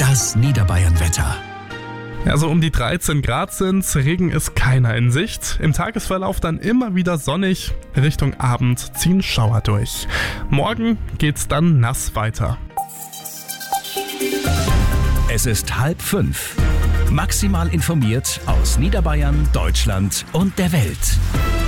Das Niederbayern-Wetter. Also um die 13 Grad sind, Regen ist keiner in Sicht. Im Tagesverlauf dann immer wieder sonnig. Richtung Abend ziehen Schauer durch. Morgen geht's dann nass weiter. Es ist 4:30. Maximal informiert aus Niederbayern, Deutschland und der Welt.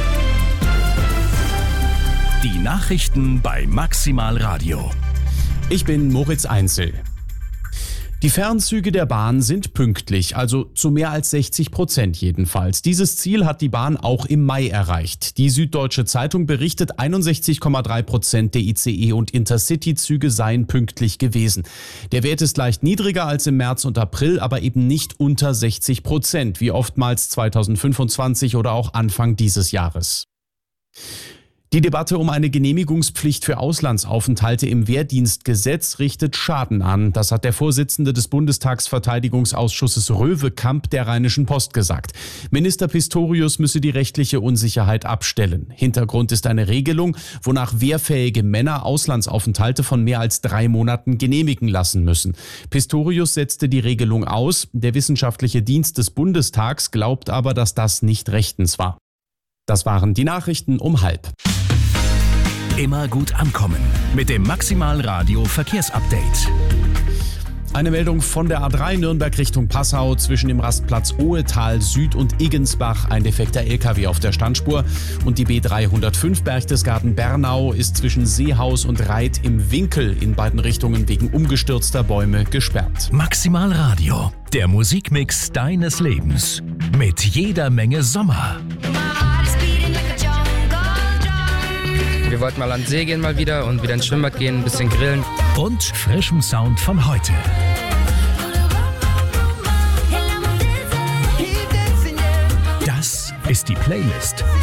Die Nachrichten bei Maximal Radio. Ich bin Moritz Einzel. Die Fernzüge der Bahn sind pünktlich, also zu mehr als 60% jedenfalls. Dieses Ziel hat die Bahn auch im Mai erreicht. Die Süddeutsche Zeitung berichtet, 61,3% der ICE- und Intercity-Züge seien pünktlich gewesen. Der Wert ist leicht niedriger als im März und April, aber eben nicht unter 60%, wie oftmals 2025 oder auch Anfang dieses Jahres. Die Debatte um eine Genehmigungspflicht für Auslandsaufenthalte im Wehrdienstgesetz richtet Schaden an. Das hat der Vorsitzende des Bundestagsverteidigungsausschusses Röwekamp der Rheinischen Post gesagt. Minister Pistorius müsse die rechtliche Unsicherheit abstellen. Hintergrund ist eine Regelung, wonach wehrfähige Männer Auslandsaufenthalte von mehr als 3 Monaten genehmigen lassen müssen. Pistorius setzte die Regelung aus. Der wissenschaftliche Dienst des Bundestags glaubt aber, dass das nicht rechtens war. Das waren die Nachrichten um 12:30. Immer gut ankommen mit dem Maximal Radio Verkehrsupdate. Eine Meldung von der A3 Nürnberg Richtung Passau zwischen dem Rastplatz Ohetal Süd und Iggensbach. Ein defekter LKW auf der Standspur. Und die B305 Berchtesgaden Bernau ist zwischen Seehaus und Reit im Winkel in beiden Richtungen wegen umgestürzter Bäume gesperrt. Maximal Radio, der Musikmix deines Lebens. Mit jeder Menge Sommer. Wir wollten mal an den See gehen mal wieder und wieder ins Schwimmbad gehen, ein bisschen grillen. Und frischem Sound von heute. Das ist die Playlist